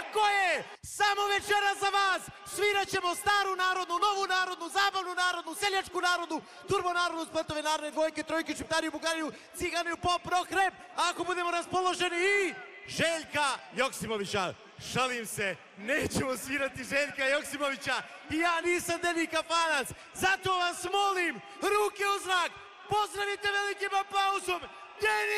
Tako je! Samo večera za vas svirat ćemo staru narodnu, novu narodnu, zabavnu narodnu, seljačku narodnu, turbo narodnu, spletove narodne, dvojke, trojke, šiptariju, bugariju, ciganiju, pop, rock, rap, ako budemo raspoloženi i Željka Joksimovića. Šalim se, nećemo svirati Željka Joksimovića i ja nisam Deni Kafanac, zato vas molim, ruke u zrak, pozdravite velikim aplauzom Deni!